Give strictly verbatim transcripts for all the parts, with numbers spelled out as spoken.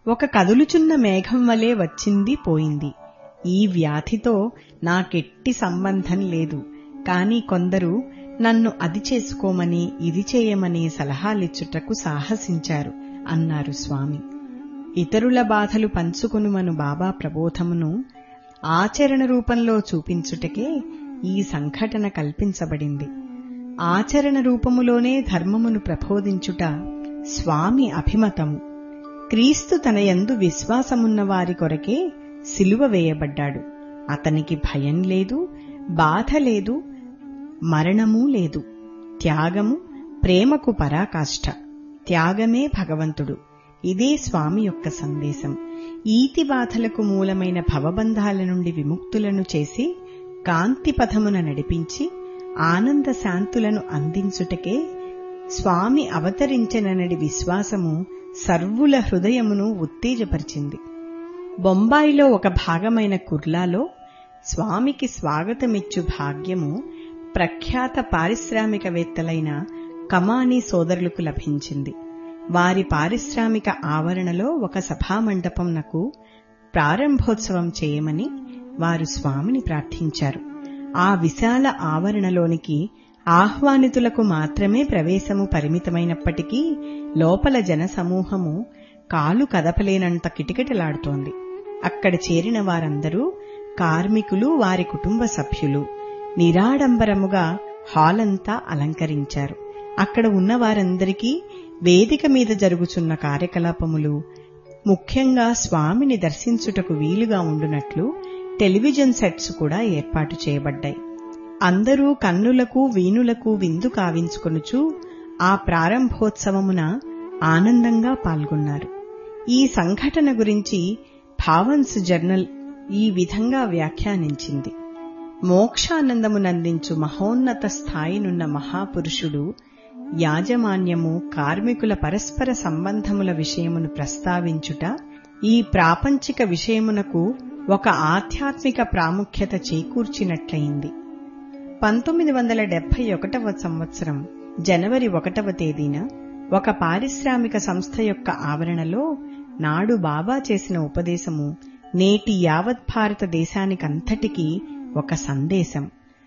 ఒక కదులుచున్న మేఘం వలె వచ్చింది పోయింది. ఈ వ్యాధితో నాకెట్టి సంబంధం లేదు. కాని కొందరు నన్ను అది చేసుకోమని ఇది చేయమని సలహాలిచ్చుటకు సాహసించారు అన్నారు స్వామి. ఇతరుల బాధలు పంచుకొనుమను బాబా ప్రబోధమును ఆచరణ రూపంలో చూపించుటకే ఈ సంఘటన కల్పించబడింది. ఆచరణ రూపములోనే ధర్మమును ప్రబోధించుట స్వామి అభిమతము. క్రీస్తు తన యందు విశ్వాసమున్న వారి కొరకే సిలువ వేయబడ్డాడు. అతనికి భయం లేదు, బాధ లేదు, మరణమూ లేదు. త్యాగము ప్రేమకు పరాకాష్ఠ. త్యాగమే భగవంతుడు. ఇదే స్వామి యొక్క సందేశం. ఈతి బాధలకు మూలమైన భవబంధాల నుండి విముక్తులను చేసి కాంతి పథమున నడిపించి ఆనంద శాంతులను అందించుటకే స్వామి అవతరించెననడి విశ్వాసము సర్వుల హృదయమును ఉత్తేజపరిచింది. బొంబాయిలో ఒక భాగమైన కుర్లాలో స్వామికి స్వాగతమిచ్చు భాగ్యము ప్రఖ్యాత పారిశ్రామికవేత్తలైన కమానీ సోదరులకు లభించింది. వారి పారిశ్రామిక ఆవరణలో ఒక సభామండపంనకు ప్రారంభోత్సవం చేయమని వారు స్వామిని ప్రార్థించారు. ఆ విశాల ఆవరణలోనికి ఆహ్వానితులకు మాత్రమే ప్రవేశము పరిమితమైనప్పటికీ లోపల జనసమూహము కాలు కదపలేనంత కిటకిటలాడుతోంది. అక్కడ చేరిన వారందరూ కార్మికులు, వారి కుటుంబ సభ్యులు. నిరాడంబరముగా హాలంతా అలంకరించారు. అక్కడ ఉన్న వారందరికీ వేదిక మీద జరుగుచున్న కార్యకలాపములు, ముఖ్యంగా స్వామిని దర్శించుటకు వీలుగా ఉండునట్లు టెలివిజన్ సెట్స్ కూడా ఏర్పాటు చేయబడ్డాయి. అందరూ కన్నులకు వీణులకు విందు కావించుకొనుచూ ఆ ప్రారంభోత్సవమున ఆనందంగా పాల్గొన్నారు. ఈ సంఘటన గురించి భావన్స్ జర్నల్ ఈ విధంగా వ్యాఖ్యానించింది. మోక్షానందమునందించు మహోన్నత స్థాయినున్న మహాపురుషుడు యాజమాన్యము, కార్మికుల పరస్పర సంబంధముల విషయమును ప్రస్తావించుట ఈ ప్రాపంచిక విషయమునకు ఒక ఆధ్యాత్మిక ప్రాముఖ్యత చేకూర్చినట్లయింది. పంతొమ్మిది వందల డెబ్బై ఒకటవ సంవత్సరం జనవరి ఒకటవ తేదీన ఒక పారిశ్రామిక సంస్థ యొక్క ఆవరణలో నాడు బాబా చేసిన ఉపదేశము నేటి యావత్ భారతదేశానికంతటికీ ఒక సందేశం.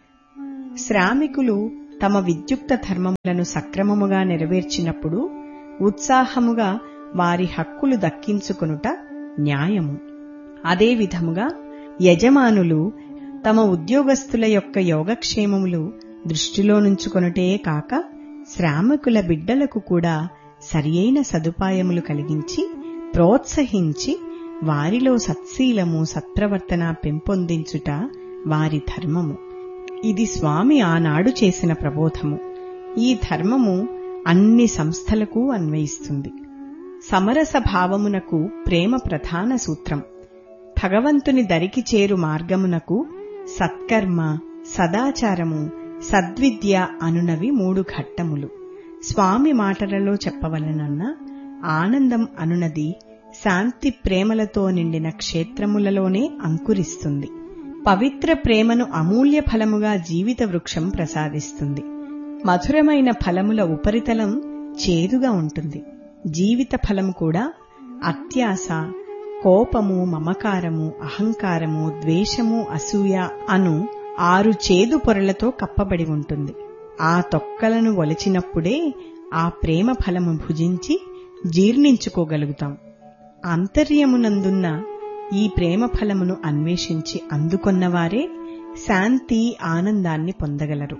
శ్రామికులు తమ విద్యుక్త ధర్మములను సక్రమముగా నెరవేర్చినప్పుడు ఉత్సాహముగా వారి హక్కులు దక్కించుకొనుట న్యాయము. అదేవిధముగా యజమానులు తమ ఉద్యోగస్తుల యొక్క యోగక్షేమములు దృష్టిలో నుంచుకొనుటే కాక శ్రామికుల బిడ్డలకు కూడా సరియైన సదుపాయములు కలిగించి ప్రోత్సహించి వారిలో సత్శీలము, సత్ప్రవర్తన పెంపొందించుట వారి ధర్మము. ఇది స్వామి ఆనాడు చేసిన ప్రబోధము. ఈ ధర్మము అన్ని సంస్థలకు అన్వయిస్తుంది. సమరస భావమునకు ప్రేమ ప్రధాన సూత్రం. భగవంతుని దరికి చేరు మార్గమునకు సత్కర్మ, సదాచారము, సద్విద్య అనునవి మూడు ఘట్టములు. స్వామి మాటలలో చెప్పవలనన్న ఆనందం అనునది శాంతి ప్రేమలతో నిండిన క్షేత్రములలోనే అంకురిస్తుంది. పవిత్ర ప్రేమను అమూల్య ఫలముగా జీవిత వృక్షం ప్రసాదిస్తుంది. మధురమైన ఫలముల ఉపరితలం చేదుగా ఉంటుంది. జీవిత ఫలము కూడా అత్యాశ, కోపము, మమకారము, అహంకారము, ద్వేషము, అసూయ అను ఆరు చేదు పొరలతో కప్పబడి ఉంటుంది. ఆ తొక్కలను ఒలిచినప్పుడే ఆ ప్రేమ ఫలము భుజించి జీర్ణించుకోగలుగుతాం. ఆంతర్యమునందున్న ఈ ప్రేమ ఫలమును అన్వేషించి అందుకొన్నవారే శాంతి, ఆనందాన్ని పొందగలరు.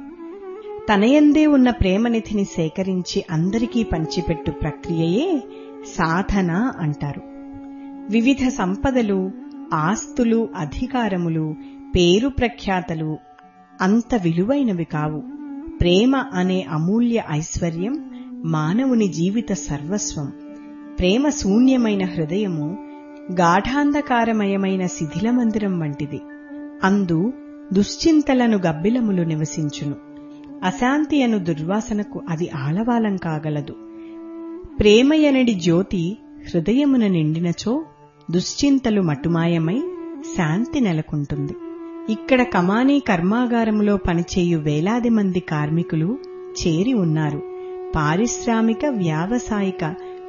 తనయందే ఉన్న ప్రేమనిధిని సేకరించి అందరికీ పంచిపెట్టు ప్రక్రియయే సాధన అంటారు. వివిధ సంపదలు, ఆస్తులు, అధికారములు, పేరు ప్రఖ్యాతలు అంత విలువైనవి కావు. ప్రేమ అనే అమూల్య ఐశ్వర్యం మానవుని జీవిత సర్వస్వం. ప్రేమ శూన్యమైన హృదయము గాఢాంధకారమయమైన శిథిల మందిరం వంటిది. అందు దుశ్చింతలను గబ్బిలములు నివసించును. అశాంతి అను దుర్వాసనకు అది ఆలవాలం కాగలదు. ప్రేమయనడి జ్యోతి హృదయమున నిండినచో దుశ్చింతలు మటుమాయమై శాంతి నెలకొంటుంది. ఇక్కడ కమానీ కర్మాగారములో పనిచేయు వేలాది మంది కార్మికులు చేరి ఉన్నారు. పారిశ్రామిక, వ్యావసాయిక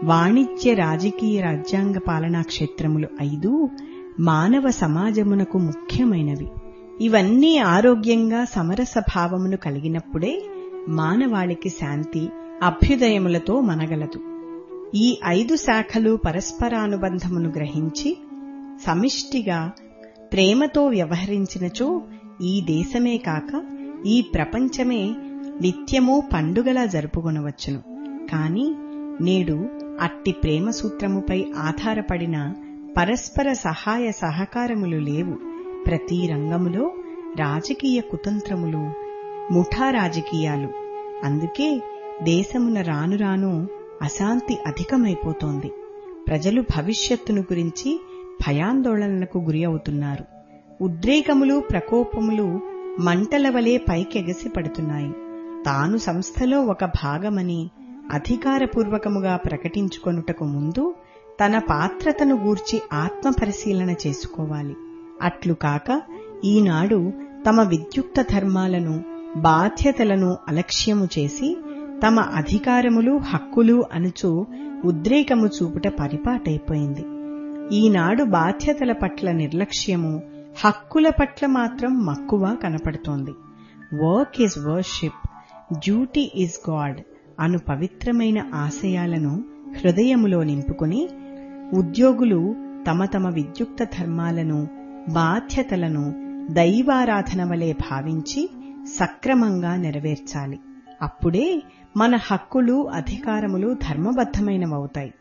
వాణిజ్య రాజకీయ రాజ్యాంగ పాలనా క్షేత్రములు ఐదు మానవ సమాజమునకు ముఖ్యమైనవి. ఇవన్నీ ఆరోగ్యంగా సమరస భావమును కలిగినప్పుడే మానవాళికి శాంతి అభ్యుదయములతో మనగలదు. ఈ ఐదు శాఖలు పరస్పరానుబంధమును గ్రహించి సమిష్టిగా ప్రేమతో వ్యవహరించినచో ఈ దేశమే కాక ఈ ప్రపంచమే నిత్యమూ పండుగలా జరుపుకొనవచ్చును. కాని నేడు అట్టి ప్రేమ సూత్రముపై ఆధారపడిన పరస్పర సహాయ సహకారములు లేవు. ప్రతి రంగములో రాజకీయ కుతంత్రములు, ముఠా రాజకీయాలు. అందుకే దేశమున రాను రాను అశాంతి అధికమైపోతోంది. ప్రజలు భవిష్యత్తును గురించి భయాందోళనలకు గురి అవుతున్నారు. ఉద్రేకములు, ప్రకోపములు మంటల వలె పైకెగసి పడుతున్నాయి. తాను సంస్థలో ఒక భాగమని అధికారపూర్వకముగా ప్రకటించుకొనుటకు ముందు తన పాత్రతను గూర్చి ఆత్మపరిశీలన చేసుకోవాలి. అట్లు కాక ఈనాడు తమ విద్యుక్త ధర్మాలను, బాధ్యతలను అలక్ష్యము చేసి తమ అధికారములు, హక్కులు అనుచు ఉద్రేకము చూపుట పరిపాటైపోయింది. ఈనాడు బాధ్యతల పట్ల నిర్లక్ష్యము, హక్కుల పట్ల మాత్రం మక్కువ కనపడుతోంది. Work is worship, duty is God అను పవిత్రమైన ఆశయాలను హృదయములో నింపుకుని ఉద్యోగులు తమ తమ విద్యుక్త ధర్మాలను, బాధ్యతలను దైవారాధన వలె భావించి సక్రమంగా నెరవేర్చాలి. అప్పుడే మన హక్కులు, అధికారములు ధర్మబద్ధమైనవవుతాయి.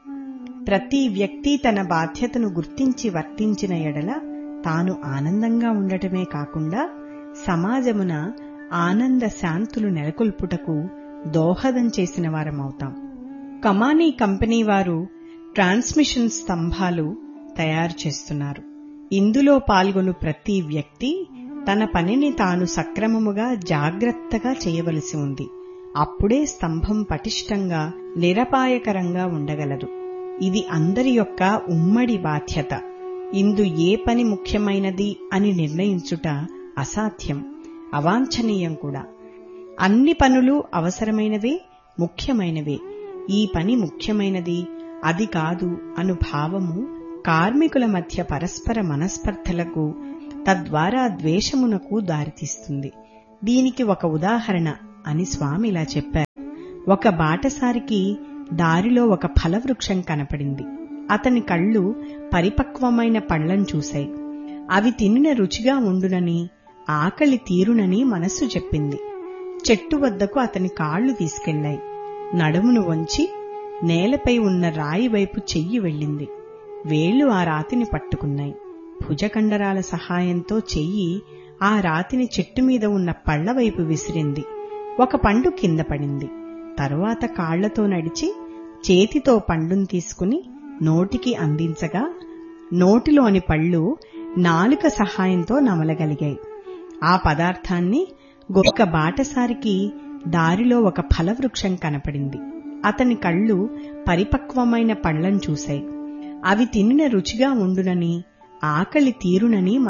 ప్రతి వ్యక్తి తన బాధ్యతను గుర్తించి వర్తించిన ఎడల తాను ఆనందంగా ఉండటమే కాకుండా సమాజమున ఆనంద శాంతులు నెలకొల్పుటకు దోహదం చేసిన వారమవుతాం. కమానీ కంపెనీ వారు ట్రాన్స్మిషన్ స్తంభాలు తయారు చేస్తున్నారు. ఇందులో పాల్గొను ప్రతి వ్యక్తి తన పనిని తాను సక్రమముగా, జాగ్రత్తగా చేయవలసి ఉంది. అప్పుడే స్తంభం పటిష్టంగా, నిరపాయకరంగా ఉండగలదు. ఇది అందరి యొక్క ఉమ్మడి బాధ్యత. ఇందు ఏ పని ముఖ్యమైనది అని నిర్ణయించుట అసాధ్యం, అవాంఛనీయం కూడా. అన్ని పనులు అవసరమైనవే, ముఖ్యమైనవే. ఈ పని ముఖ్యమైనది, అది కాదు అను భావము కార్మికుల మధ్య పరస్పర మనస్పర్ధలకు, తద్వారా ద్వేషమునకు దారితీస్తుంది. దీనికి ఒక ఉదాహరణ అని స్వామి ఇలా చెప్పారు. ఒక బాటసారికి దారిలో ఒక ఫలవృక్షం కనపడింది. అతని కళ్ళు పరిపక్వమైన పళ్లను చూశాయి. అవి తినిన రుచిగా ఉండునని, ఆకలి తీరునని మనస్సు చెప్పింది. చెట్టు వద్దకు అతని కాళ్లు తీసుకెళ్లాయి. నడుమును వంచి నేలపై ఉన్న రాయి వైపు చెయ్యి వెళ్ళింది. వేళ్లు ఆ రాతిని పట్టుకున్నాయి. భుజకండరాల సహాయంతో చెయ్యి ఆ రాతిని చెట్టు మీద ఉన్న పళ్లవైపు విసిరింది. ఒక పండు కింద పడింది. తరువాత కాళ్లతో నడిచి చేతితో పండును తీసుకుని నోటికి అందించగా నోటిలోని పళ్ళు నాలుక సహాయంతో నమలగలిగాయి. ఆ పదార్థాన్ని గొప్ప బాటసారికి దారిలో ఒక ఫలవృక్షం కనపడింది. అతని కళ్ళు పరిపక్వమైన పళ్లను చూశాయి. అవి తినిన రుచిగా ఉండునని, ఆకలి తీరునని